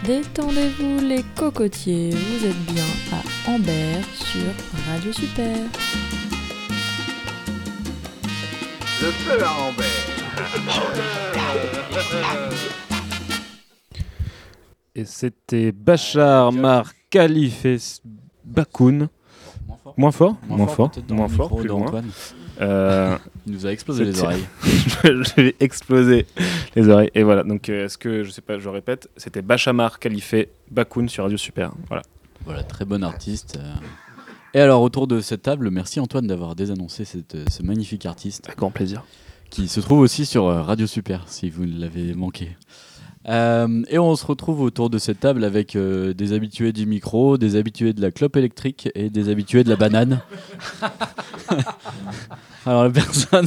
Détendez-vous les cocotiers, vous êtes bien à Ambert sur Radio Super. Le feu à Ambert. Et c'était Bachar Mar Khalife Bakhoun. Moins fort, plus loin. Il nous a explosé les oreilles. Je vais exploser les oreilles. Et voilà, donc est-ce que, je sais pas, je répète, c'était Bachar Mar Khalife Bakhoun sur Radio Super. Voilà, très bon artiste. Et alors, autour de cette table, merci Antoine d'avoir désannoncé ce magnifique artiste. Avec grand plaisir. Qui se trouve aussi sur Radio Super, si vous l'avez manqué. Et on se retrouve autour de cette table avec des habitués du micro, des habitués de la clope électrique et des habitués de la banane. Alors la personne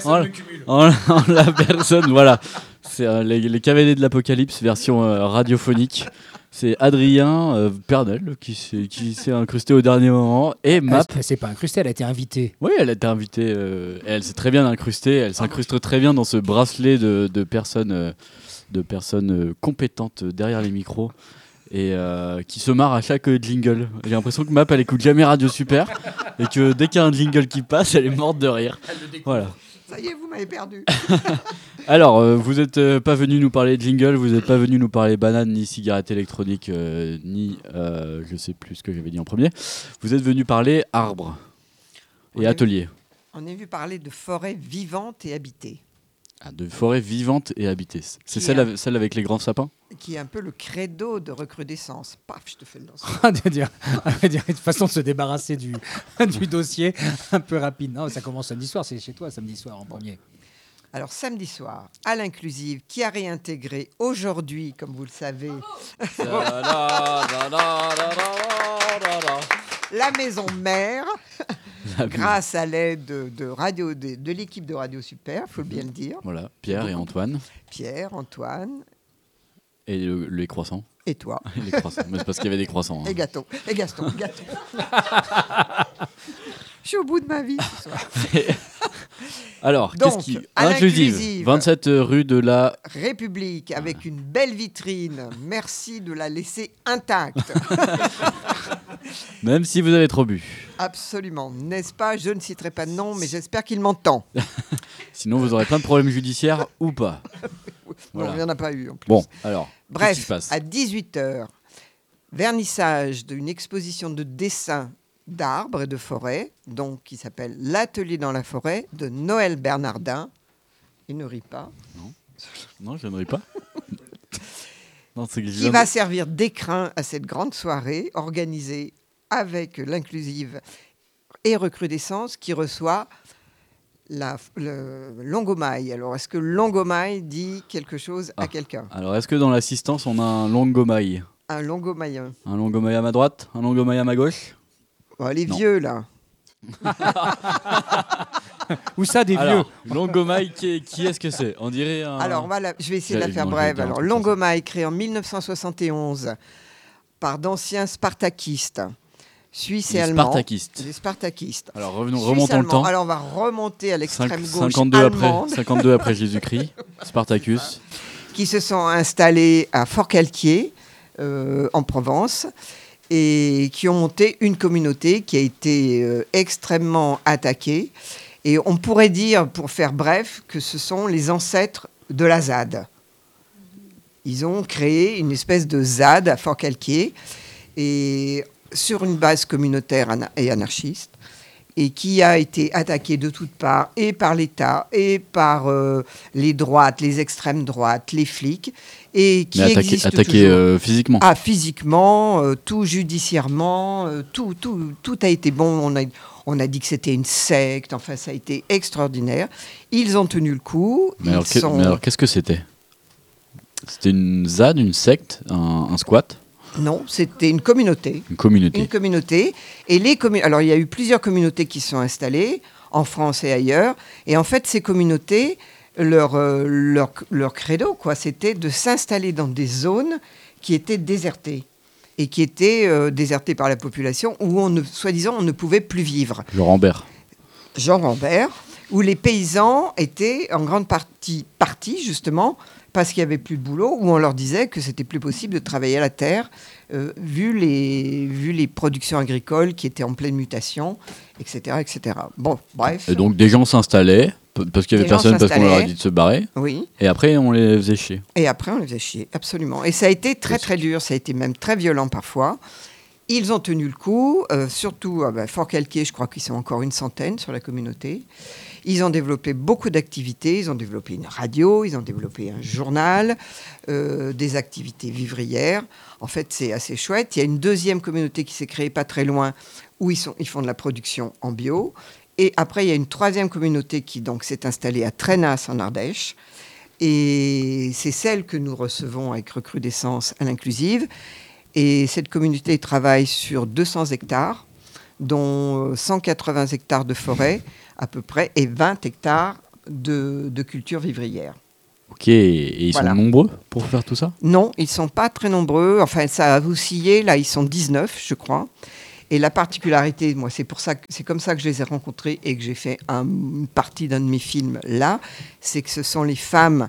la personne, voilà, c'est les cavaliers de l'apocalypse version radiophonique. C'est Adrien Pernel qui s'est incrusté au dernier moment et Map. Elle s'est pas incrustée, elle a été invitée. Oui, elle a été invitée. Elle s'est très bien incrustée. Elle s'incruste très bien dans ce bracelet de personnes compétentes derrière les micros et qui se marrent à chaque jingle. J'ai l'impression que Map elle écoute jamais Radio Super et que dès qu'il y a un jingle qui passe, elle est morte de rire. Voilà. Ça y est, vous m'avez perdu. Alors, vous n'êtes pas venu nous parler de jingle, vous n'êtes pas venu nous parler banane, ni cigarette électronique, ni je sais plus ce que j'avais dit en premier. Vous êtes venu parler arbre et atelier. On est venu parler de forêt vivante et habitée. Ah, de forêt vivante et habitée. C'est celle avec les grands sapins ? Qui est un peu le credo de recrudescence. Paf, je te fais le lancement. Une façon de se débarrasser du dossier un peu rapide. Non, ça commence samedi soir, c'est chez toi samedi soir en premier. Alors samedi soir, à l'Inclusive, qui a réintégré aujourd'hui, comme vous le savez, la maison mère, grâce à l'aide de l'équipe de Radio Super, il faut bien le dire. Voilà, Pierre et Antoine. Pierre, Antoine. Et les croissants. Et toi. Les croissants. Mais c'est parce qu'il y avait des croissants. Hein. Et Gaston. Je suis au bout de ma vie ce soir. Alors, donc, qu'est-ce qui... Inclusive, 27 rue de la République, avec une belle vitrine. Merci de la laisser intacte. Même si vous avez trop bu. Absolument. N'est-ce pas ? Je ne citerai pas de nom, mais j'espère qu'il m'entend. Sinon, vous aurez plein de problèmes judiciaires ou pas. Voilà. Non, il n'y en a pas eu en plus. Bon, alors, bref, qu'est-ce qui se passe ? À 18h, vernissage d'une exposition de dessins d'arbres et de forêts, donc qui s'appelle L'Atelier dans la forêt de Noël Bernardin. Il ne rit pas. Non, je ne ris pas. Non, qui va servir d'écrin à cette grande soirée organisée avec l'Inclusive et Recrudescence qui reçoit le Longomaille. Alors, est-ce que Longomaille dit quelque chose à quelqu'un ? Alors, est-ce que dans l'assistance, on a un Longomaille ? Un Longomaillien. Un Longomaille à ma droite ? Un Longomaille à ma gauche ? Les vieux, là. Où ça, des alors, vieux ? Longomaille, qui est-ce que c'est ? On dirait un... Alors, voilà, je vais essayer de la faire brève. Alors, Longomaille, créé en 1971 par d'anciens spartakistes, suisses et allemands. Les spartakistes. Alors, remontons le temps. Alors, on va remonter à l'extrême gauche 52 après Jésus-Christ, Spartacus. Qui se sont installés à Fort-Calquier, en Provence, et qui ont monté une communauté qui a été extrêmement attaquée. Et on pourrait dire, pour faire bref, que ce sont les ancêtres de la ZAD. Ils ont créé une espèce de ZAD à Fort-Calquier, et sur une base communautaire et anarchiste, et qui a été attaquée de toutes parts, et par l'État, et par les droites, les extrêmes droites, les flics, et qui existe toujours. Physiquement. Ah, physiquement, tout judiciairement, tout a été bon. On a dit que c'était une secte. Enfin, ça a été extraordinaire. Ils ont tenu le coup. Mais alors, qu'est-ce que c'était ? C'était une ZAD, une secte, un squat ? Non, c'était une communauté. Une communauté. Et alors, il y a eu plusieurs communautés qui se sont installées en France et ailleurs. Et en fait, ces communautés, leur credo, c'était de s'installer dans des zones qui étaient désertées. Et qui étaient désertées par la population, où soi-disant, on ne pouvait plus vivre. Jean Rambert. où les paysans étaient en grande partie partis, justement, parce qu'il n'y avait plus de boulot, où on leur disait que c'était plus possible de travailler à la terre, vu les productions agricoles qui étaient en pleine mutation, etc., etc. Bon, bref. Et donc des gens s'installaient, parce qu'il n'y avait personne, parce qu'on leur a dit de se barrer. Oui. Et après, on les faisait chier. Et après, on les faisait chier, absolument. Et ça a été très, très dur, ça a été même très violent parfois. Ils ont tenu le coup, surtout à Fort-Calquier, je crois qu'ils sont encore une centaine sur la communauté. Ils ont développé beaucoup d'activités, ils ont développé une radio, ils ont développé un journal, des activités vivrières. En fait, c'est assez chouette. Il y a une deuxième communauté qui s'est créée pas très loin, où ils font de la production en bio. Et après, il y a une troisième communauté qui donc, s'est installée à Trénas, en Ardèche. Et c'est celle que nous recevons avec Recrudescence à l'Inclusive. Et cette communauté travaille sur 200 hectares, dont 180 hectares de forêt à peu près, et 20 hectares de culture vivrière. Ok, et ils sont nombreux pour faire tout ça ? Non, ils ne sont pas très nombreux. Enfin, ça a oscillé. Là, ils sont 19, je crois. Et la particularité, moi, c'est comme ça que je les ai rencontrés et que j'ai fait une partie d'un de mes films là, c'est que ce sont les femmes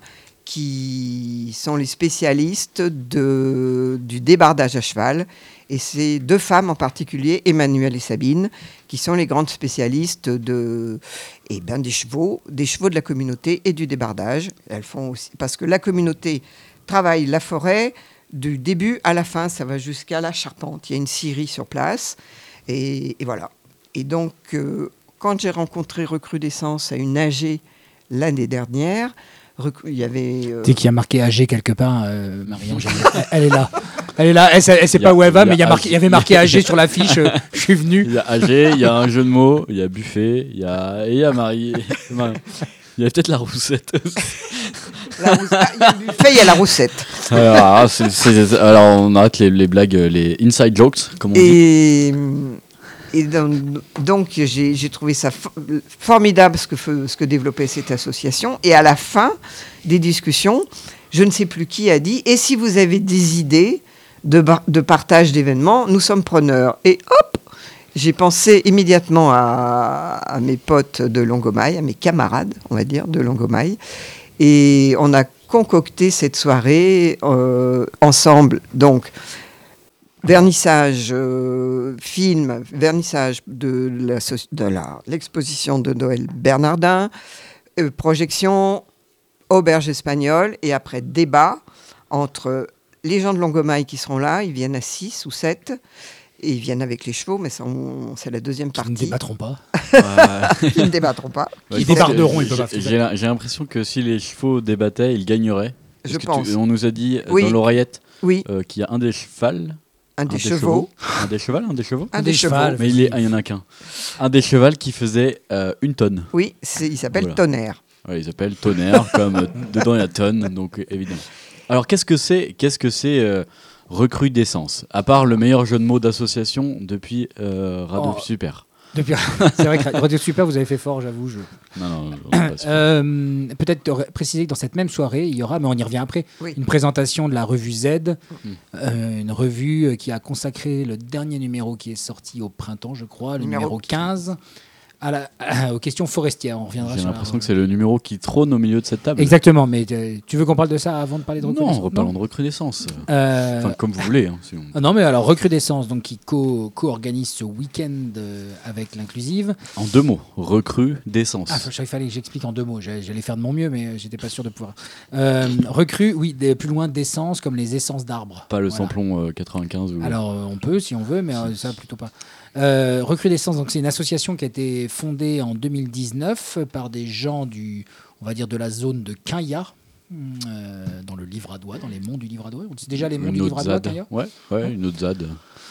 qui sont les spécialistes du débardage à cheval. Et c'est 2 femmes en particulier, Emmanuelle et Sabine, qui sont les grandes spécialistes des chevaux de la communauté et du débardage. Elles font aussi, parce que la communauté travaille la forêt du début à la fin, ça va jusqu'à la charpente. Il y a une scierie sur place. Et voilà. Et donc, quand j'ai rencontré Recrudescence à une AG l'année dernière, il y avait... Dès qu'il y a marqué AG quelque part, Marie-Ange, elle est là. Elle est là, elle sait pas où elle va, mais il y avait marqué AG sur l'affiche, je suis venu. Il y a AG, il y a un jeu de mots, il y a buffet, il y a Marie. Il y a peut-être la roussette. Il y a le buffet, il y a la roussette. Alors on arrête les blagues, les inside jokes, comme on dit. Et donc j'ai trouvé ça formidable ce que développait cette association. Et à la fin des discussions, je ne sais plus qui a dit « Et si vous avez des idées de partage d'événements, nous sommes preneurs. » Et hop, j'ai pensé immédiatement à mes potes de Longomaille, à mes camarades, on va dire, de Longomaille. Et on a concocté cette soirée ensemble. Donc, vernissage film, vernissage de l'exposition de Noël Bernardin, projection auberge espagnole, et après débat entre les gens de Longomaille qui seront là. Ils viennent à 6 ou 7, et ils viennent avec les chevaux, mais c'est la deuxième partie. Ils ne débattront pas. Ils ne débattront pas. Ils débarderont, ils peuvent pas. J'ai l'impression que si les chevaux débattaient, ils gagneraient. Je pense. On nous a dit dans l'oreillette qu'il y a un des chevals. Un des chevaux. Un des chevaux. Un des chevaux. Mais il y en a qu'un. Un des chevals qui faisait 1 tonne. Oui, il s'appelle Tonnerre. Ouais, il s'appelle Tonnerre, comme dedans il y a tonne, donc évidemment. Alors qu'est-ce que c'est Recrudescence, à part le meilleur jeu de mots d'association depuis Radio Super. C'est vrai que Radio Super, vous avez fait fort, j'avoue. Non, peut-être préciser que dans cette même soirée, il y aura, mais on y revient après, une présentation de la revue Z, une revue qui a consacré le dernier numéro qui est sorti au printemps, je crois, le numéro 15. Aux questions forestières, on reviendra. J'ai l'impression que c'est le numéro qui trône au milieu de cette table. Exactement, mais tu veux qu'on parle de ça avant de parler de Recrudescence ? Non, reparlons de Recrudescence. Enfin, comme vous voulez. Non, mais alors Recrudescence, donc, qui co-organise ce week-end avec l'Inclusive. En 2 mots, Recrudescence. Il fallait que j'explique en 2 mots. J'allais faire de mon mieux, mais j'étais pas sûr de pouvoir. Recru, oui, plus loin d'essence, comme les essences d'arbres. Pas le samplon 95 ou... Alors, on peut, si on veut, mais ça, plutôt pas. Recrudescence, donc c'est une association qui a été fondée en 2019 par des gens on va dire de la zone de Quinha, dans le Livradois, dans les monts du Livradois. On dit déjà les monts du Livradois, Quinha ? Ouais, une autre ZAD.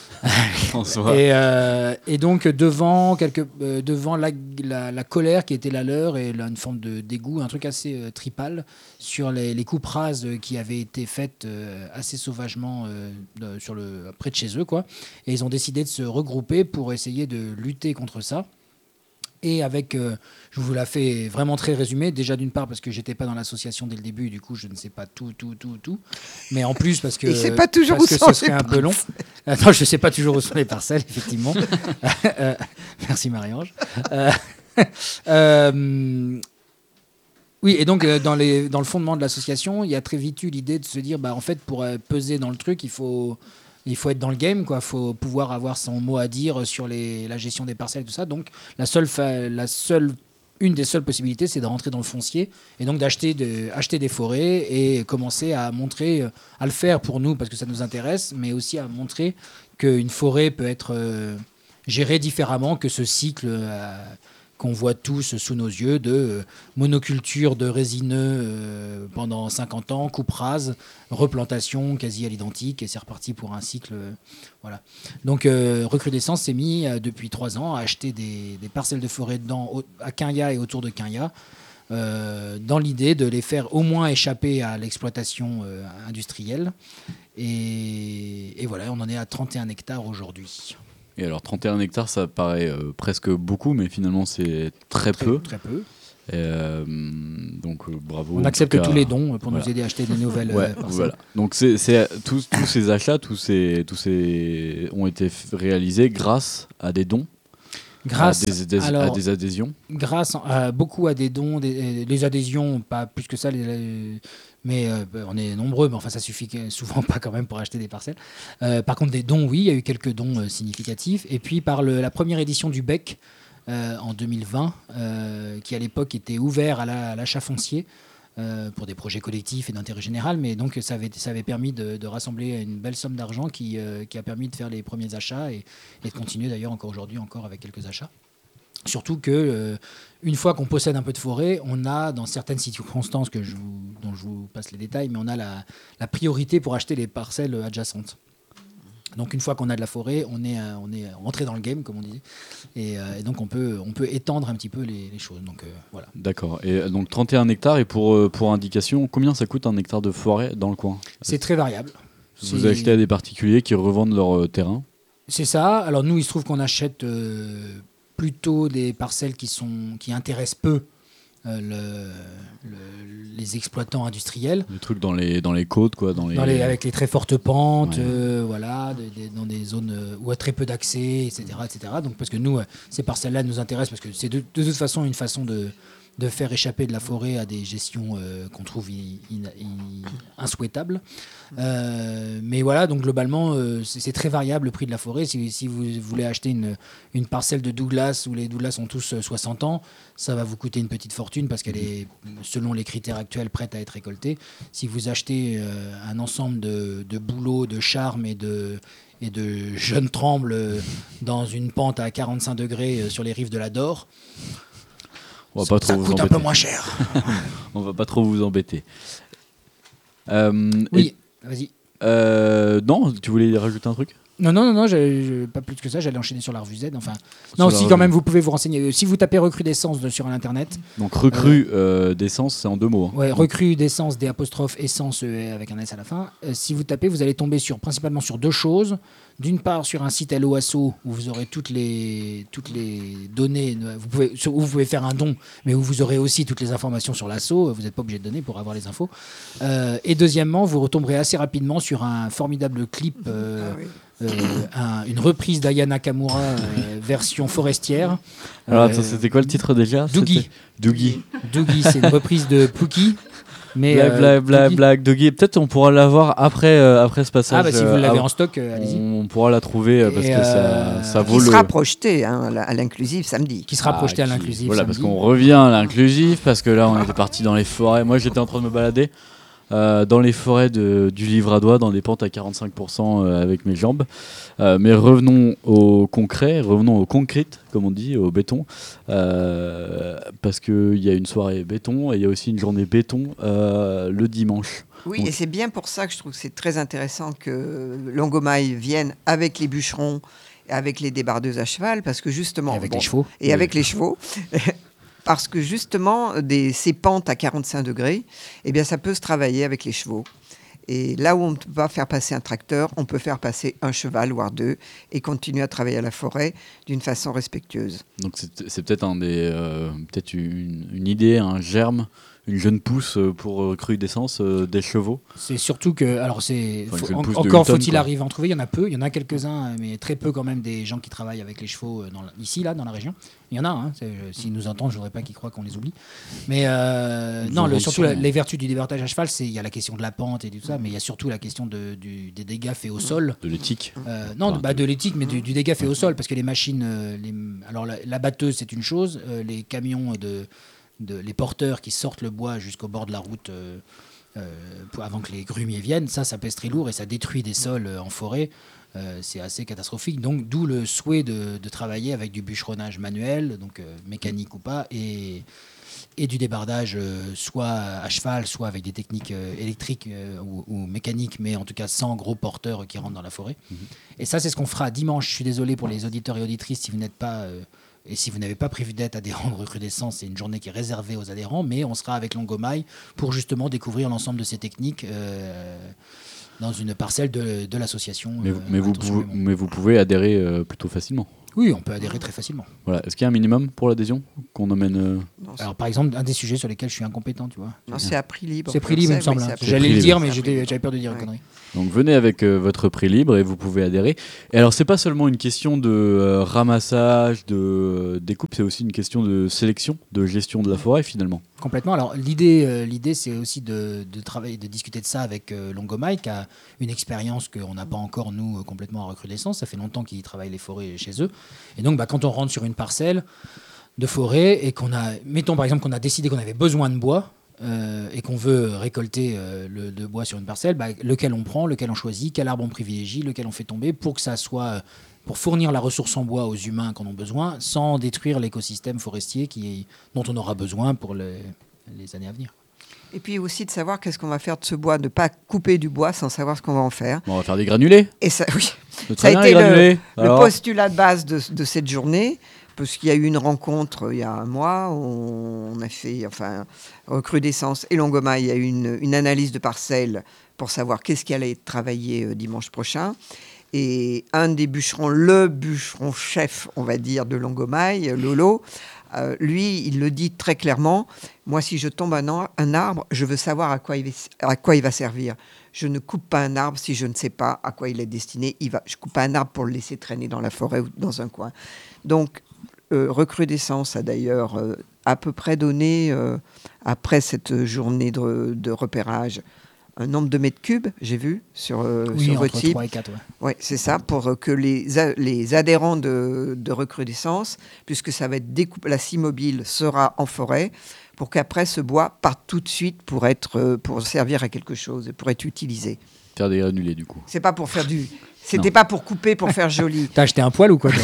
Et donc devant la colère qui était la leur, et là, une forme de dégoût, un truc assez tripal sur les coupes rases qui avaient été faites assez sauvagement près de chez eux, quoi. Et ils ont décidé de se regrouper pour essayer de lutter contre ça. Et avec, je vous la fais vraiment très résumé, déjà d'une part parce que j'étais pas dans l'association dès le début, du coup je ne sais pas tout, mais en plus parce que il sait pas toujours où ce serait un peu long. Non, je sais pas toujours où sont les parcelles, effectivement. Merci Marie-Ange. Oui, et donc dans le fondement de l'association, il y a très vite eu l'idée de se dire, en fait, pour peser dans le truc, il faut être dans le game, quoi. Il faut pouvoir avoir son mot à dire sur la gestion des parcelles, tout ça. Donc une des seules possibilités, c'est de rentrer dans le foncier et donc acheter des forêts et commencer à montrer, à le faire pour nous parce que ça nous intéresse, mais aussi à montrer qu'une forêt peut être gérée différemment que ce cycle qu'on voit tous sous nos yeux de monoculture de résineux pendant 50 ans, coupe rase, replantation quasi à l'identique et c'est reparti pour un cycle. Voilà. Donc Recrudescence s'est mis depuis 3 ans à acheter des parcelles de forêt à Quinha et autour de Quinha dans l'idée de les faire au moins échapper à l'exploitation industrielle. Et voilà, on en est à 31 hectares aujourd'hui. Et alors 31 hectares, ça paraît presque beaucoup, mais finalement c'est très peu. Très peu. Donc bravo. On accepte tous les dons pour nous aider à acheter des nouvelles parcelles. Voilà. Donc tous ces achats, tous ces ont été réalisés grâce à des dons. Grâce à des adhésions. Grâce beaucoup à des dons, les adhésions, pas plus que ça, mais on est nombreux, mais enfin ça suffit souvent pas quand même pour acheter des parcelles. Par contre, des dons, oui, il y a eu quelques dons significatifs. Et puis par la première édition du BEC en 2020, qui à l'époque était ouvert à l'achat foncier pour des projets collectifs et d'intérêt général, mais donc ça avait permis de rassembler une belle somme d'argent qui a permis de faire les premiers achats et de continuer d'ailleurs encore aujourd'hui avec quelques achats. Surtout que une fois qu'on possède un peu de forêt, on a dans certaines circonstances dont je vous passe les détails, mais on a la priorité pour acheter les parcelles adjacentes. Donc une fois qu'on a de la forêt, on est rentré dans le game, comme on dit, et donc on peut étendre un petit peu les choses. Donc voilà. D'accord. Et donc 31 hectares, et pour indication, combien ça coûte un hectare de forêt dans le coin ? C'est très variable. Vous achetez à des particuliers qui revendent leur terrain ? C'est ça. Alors nous, il se trouve qu'on achète plutôt des parcelles qui intéressent peu les exploitants industriels. Des trucs dans les côtes, quoi, avec les très fortes pentes, ouais. voilà, dans des zones où il y a très peu d'accès, etc., etc. Donc parce que nous, ces parcelles-là nous intéressent parce que c'est de toute façon une façon de faire échapper de la forêt à des gestions qu'on trouve insouhaitables. Mais voilà, donc globalement, c'est très variable le prix de la forêt. Si vous voulez acheter une parcelle de Douglas où les Douglas ont tous 60 ans, ça va vous coûter une petite fortune parce qu'elle est, selon les critères actuels, prête à être récoltée. Si vous achetez un ensemble de bouleaux, de charmes et de jeunes trembles dans une pente à 45 degrés sur les rives de la Dore, ça coûte un peu moins cher. On va pas trop vous embêter. Oui, vas-y. Non, tu voulais rajouter un truc ? Non, pas plus que ça, j'allais enchaîner sur la revue Z. Enfin, non, si quand même, vous pouvez vous renseigner. Si vous tapez Recrudescence sur Internet. Donc d'essence, c'est en 2 mots. Hein. Ouais, Recrudescence, des apostrophes, essence avec un S à la fin. Si vous tapez, vous allez tomber principalement sur 2 choses. D'une part, sur un site LOASO où vous aurez toutes les données, où vous pouvez faire un don, mais où vous aurez aussi toutes les informations sur l'ASSO. Vous n'êtes pas obligé de donner pour avoir les infos. Et deuxièmement, vous retomberez assez rapidement sur un formidable clip, une reprise d'Aya Nakamura version forestière. Alors attends, c'était quoi le titre déjà ? Doogie. Doogie, c'est une reprise de Pookie. Mais blague, Doogie. Peut-être on pourra l'avoir après ce passage. Ah bah si vous l'avez en stock, allez-y. On pourra la trouver parce que ça vaut qui sera projeté à l'inclusive samedi. Qui sera projeté à l'inclusive voilà, samedi. parce qu'on revient à l'inclusif, parce que là on était parti dans les forêts. Moi j'étais en train de me balader dans les forêts du Livradois, dans des pentes à 45% avec mes jambes. Mais revenons au concret, revenons au concrete, comme on dit, au béton. Parce qu'il y a une soirée béton et il y a aussi une journée béton le dimanche. Oui, Donc, et c'est bien pour ça que je trouve que c'est très intéressant que Longomaille vienne avec les bûcherons et avec les débardeuses à cheval, parce que justement... Et avec les chevaux. Et avec les chevaux. Parce que justement, ces pentes à 45 degrés, eh bien, ça peut se travailler avec les chevaux. Et là où on ne peut pas faire passer un tracteur, on peut faire passer un cheval, voire 2, et continuer à travailler à la forêt d'une façon respectueuse. donc c'est peut-être peut-être une idée, un germe, une jeune pousse pour recrudescence des chevaux. C'est surtout que, alors encore faut-il arriver à en trouver. Il y en a peu, il y en a quelques-uns, mais très peu quand même des gens qui travaillent avec les chevaux ici là dans la région. Il y en a, hein, s'ils nous entendent, je voudrais pas qu'ils croient qu'on les oublie. Mais surtout les vertus du départage à cheval, il y a la question de la pente et tout ça, mais il y a surtout la question des dégâts faits au sol. De l'éthique. De l'éthique, mais du dégât fait au sol, parce que les machines, alors la batteuse c'est une chose, les camions les porteurs qui sortent le bois jusqu'au bord de la route avant que les grumiers viennent, ça pèse très lourd et ça détruit des sols en forêt. C'est assez catastrophique. Donc, d'où le souhait de travailler avec du bûcheronnage manuel, donc mécanique ou pas, et du débardage soit à cheval, soit avec des techniques électriques ou mécaniques, mais en tout cas sans gros porteurs qui rentrent dans la forêt. Et ça, c'est ce qu'on fera dimanche. Je suis désolé pour les auditeurs et auditrices si vous n'êtes pas... et si vous n'avez pas prévu d'être adhérent de Recrudescence, c'est une journée qui est réservée aux adhérents, mais on sera avec Longomaille pour justement découvrir l'ensemble de ces techniques dans une parcelle de l'association. Mais vous pouvez adhérer plutôt facilement. Oui, on peut adhérer très facilement. Voilà. Est-ce qu'il y a un minimum pour l'adhésion qu'on emmène Alors, par exemple, un des sujets sur lesquels je suis incompétent, tu vois. Non, c'est à prix libre. C'est prix libre, il me semble. J'allais le dire, mais j'avais peur de dire une connerie. Donc venez avec votre prix libre et vous pouvez adhérer. Et alors c'est pas seulement une question de ramassage, de découpe, c'est aussi une question de sélection, de gestion de la forêt finalement. Complètement. Alors l'idée c'est aussi de travailler, de discuter de ça avec Longomaille, qui a une expérience qu'on n'a pas encore nous complètement à Recrudescence. Ça fait longtemps qu'ils travaillent les forêts chez eux. Et donc quand on rentre sur une parcelle de forêt et mettons par exemple qu'on a décidé qu'on avait besoin de bois. Et qu'on veut récolter le bois sur une parcelle, lequel on prend, lequel on choisit, quel arbre on privilégie, lequel on fait tomber pour que ça soit pour fournir la ressource en bois aux humains qui en ont besoin, sans détruire l'écosystème forestier dont on aura besoin pour les années à venir. Et puis aussi de savoir qu'est-ce qu'on va faire de ce bois, de ne pas couper du bois sans savoir ce qu'on va en faire. Bon, on va faire des granulés. Et ça, oui. Ça a été le postulat de base de cette journée. Parce qu'il y a eu une rencontre il y a un mois, on a fait Recrudescence et Longomaille, il y a eu une analyse de parcelles pour savoir qu'est-ce qui allait être travaillé dimanche prochain. Et un des bûcherons, le bûcheron chef, on va dire, de Longomaille, Lolo, lui, il le dit très clairement, moi si je tombe un arbre, je veux savoir à quoi il va servir. Je ne coupe pas un arbre si je ne sais pas à quoi il est destiné. Je ne coupe pas un arbre pour le laisser traîner dans la forêt ou dans un coin. Donc, Recrudescence a d'ailleurs à peu près donné, après cette journée de repérage, un nombre de mètres cubes, j'ai vu, sur votre site. 3 et 4, ouais, c'est ça, pour que les adhérents de Recrudescence, puisque ça va être découpé, la scie mobile sera en forêt, pour qu'après ce bois parte tout de suite pour servir à quelque chose, pour être utilisé. Faire des granulés du coup. C'est pas pour faire C'était pas pour couper, pour faire joli. T'as acheté un poêle ou quoi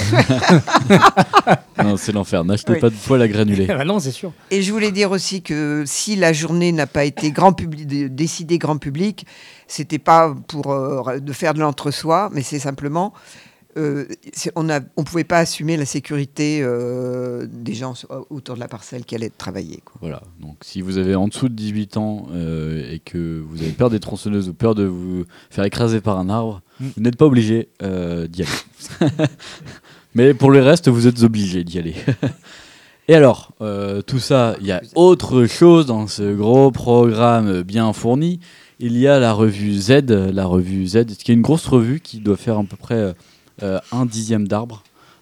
Non, c'est l'enfer. N'achetez pas de poêle à granulés. Non, c'est sûr. Et je voulais dire aussi que si la journée n'a pas été décidée grand public, c'était pas pour de faire de l'entre-soi, mais c'est simplement on pouvait pas assumer la sécurité des gens autour de la parcelle qui allaient travailler. Quoi. Voilà. Donc si vous avez en dessous de 18 ans et que vous avez peur des tronçonneuses ou peur de vous faire écraser par un arbre, vous n'êtes pas obligé d'y aller. Mais pour le reste, vous êtes obligé d'y aller. Et alors, tout ça, il y a autre chose dans ce gros programme bien fourni. Il y a la revue Z, qui est une grosse revue qui doit faire à peu près 1/10 d'arbre.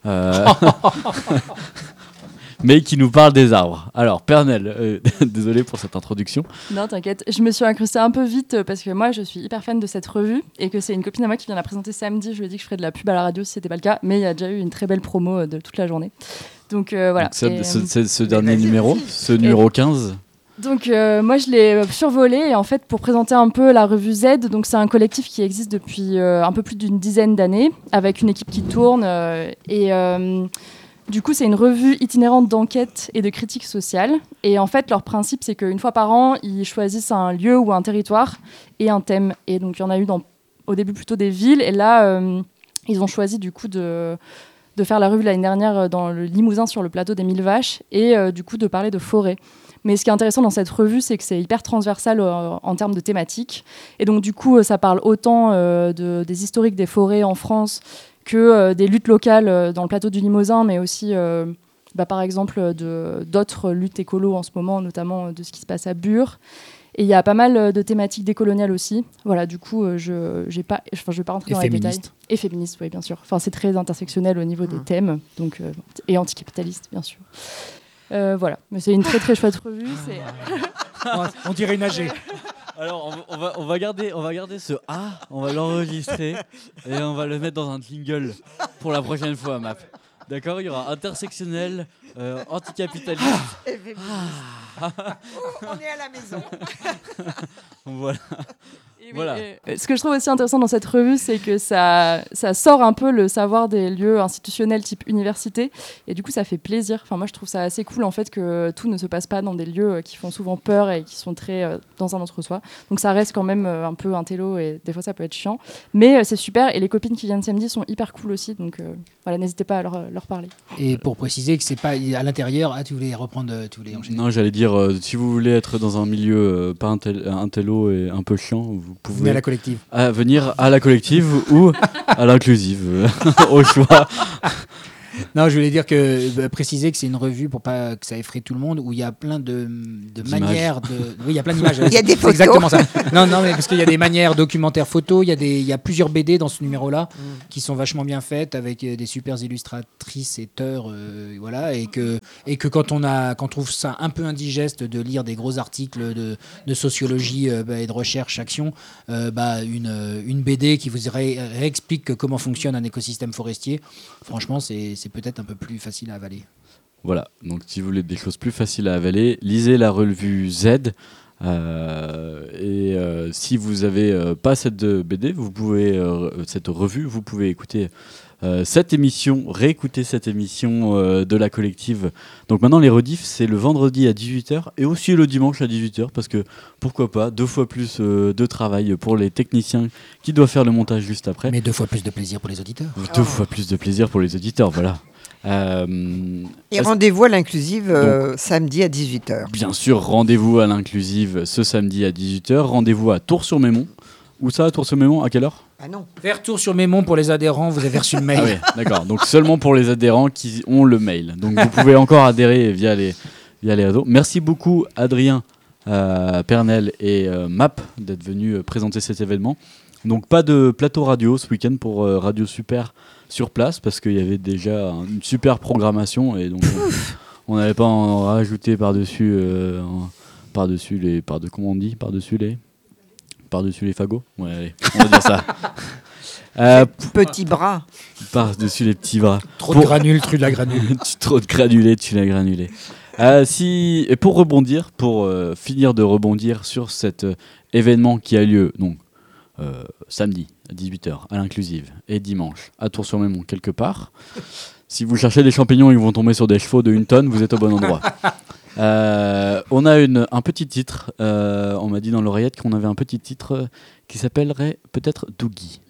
Mais qui nous parle des arbres. Alors, Pernelle, désolé pour cette introduction. Non, t'inquiète. Je me suis incrustée un peu vite parce que moi, je suis hyper fan de cette revue et que c'est une copine à moi qui vient la présenter samedi. Je lui ai dit que je ferais de la pub à la radio si c'était pas le cas, mais il y a déjà eu une très belle promo de toute la journée. Donc voilà. Donc, ce dernier numéro, ce numéro 15. Donc moi je l'ai survolé et en fait pour présenter un peu la revue Z, donc c'est un collectif qui existe depuis un peu plus d'une dizaine d'années avec une équipe qui tourne et du coup c'est une revue itinérante d'enquête et de critique sociale et en fait leur principe c'est qu'une fois par an ils choisissent un lieu ou un territoire et un thème et donc il y en a eu au début plutôt des villes et là ils ont choisi du coup de faire la revue l'année dernière dans le Limousin sur le plateau des 1000 Vaches et du coup de parler de forêt. Mais ce qui est intéressant dans cette revue, c'est que c'est hyper transversal en termes de thématiques. Et donc, du coup, ça parle autant des historiques des forêts en France que des luttes locales dans le plateau du Limousin, mais aussi par exemple d'autres luttes écolo en ce moment, notamment de ce qui se passe à Bure. Et il y a pas mal de thématiques décoloniales aussi. Voilà, du coup, je ne vais pas rentrer dans les détails. Et féministe, oui, bien sûr. Enfin, c'est très intersectionnel au niveau des thèmes, donc, et anticapitaliste, bien sûr. Voilà, mais c'est une très très chouette revue. On dirait une AG. Alors, on va garder ce A, on va l'enregistrer et on va le mettre dans un jingle pour la prochaine fois, Map. D'accord, il y aura intersectionnel, anticapitaliste. On est à la maison. Voilà. Voilà. Ce que je trouve aussi intéressant dans cette revue, c'est que ça sort un peu le savoir des lieux institutionnels type université, et du coup ça fait plaisir. Enfin, moi je trouve ça assez cool en fait que tout ne se passe pas dans des lieux qui font souvent peur et qui sont très dans un entre-soi. Donc ça reste quand même un peu intello et des fois ça peut être chiant, mais c'est super, et les copines qui viennent samedi sont hyper cool aussi, donc voilà, n'hésitez pas à leur parler. Et pour préciser que c'est pas à l'intérieur, tu voulais reprendre, tu voulais enchaîner. Non, j'allais dire, si vous voulez être dans un milieu pas intello et un peu chiant, vous pouvez venir à la collective. Venir à la collective ou à l'inclusive, au choix. Non, je voulais dire préciser que c'est une revue pour pas que ça effraie tout le monde, où il y a plein de manières de. Oui, il y a plein d'images. Il y a des photos. Exactement ça. Non, mais parce qu'il y a des manières documentaires photos. Il y a plusieurs BD dans ce numéro-là qui sont vachement bien faites, avec des super illustratrices et auteurs, voilà, et que quand on trouve ça un peu indigeste de lire des gros articles de sociologie et de recherche action, une BD qui vous réexplique comment fonctionne un écosystème forestier. Franchement, c'est peut-être un peu plus facile à avaler. Voilà, donc si vous voulez des choses plus faciles à avaler, lisez la revue Z. Si vous n'avez pas cette BD, cette revue, vous pouvez écouter cette émission, réécouter cette émission de la collective. Donc maintenant les rediffs, c'est le vendredi à 18h et aussi le dimanche à 18h, parce que pourquoi pas, 2 fois plus de travail pour les techniciens qui doivent faire le montage juste après. Mais 2 fois plus de plaisir pour les auditeurs. 2 fois plus de plaisir pour les auditeurs, voilà. Et rendez-vous à l'Inclusive samedi à 18h. Bien sûr, rendez-vous à l'Inclusive ce samedi à 18h. Rendez-vous à Tours-sur-Mémont. Où ça, à Tours-sur-Mémont? À quelle heure? Ah non. Vers Tours-sur-Mémont pour les adhérents, vous avez reçu le mail. Ah oui, d'accord. Donc seulement pour les adhérents qui ont le mail. Donc vous pouvez encore adhérer via les réseaux. Merci beaucoup Adrien, Pernel et Map d'être venus présenter cet événement. Donc pas de plateau radio ce week-end pour Radio Super sur place, parce qu'il y avait déjà une super programmation et donc on n'allait pas en rajouter par-dessus les fagots. Ouais, allez, on va dire ça. Petit bras. Par-dessus les petits bras. Trop de granules, tu l'as granulé. Trop de granulés, tu l'as granulé. Et pour rebondir, pour finir de rebondir sur cet événement qui a lieu donc samedi à 18h à l'Inclusive et dimanche à Tours-sur-Mémont quelque part. Si vous cherchez des champignons et que vous tombez sur des chevaux de 1 tonne, vous êtes au bon endroit. On a un petit titre. On m'a dit dans l'oreillette qu'on avait un petit titre qui s'appellerait peut-être Doogie.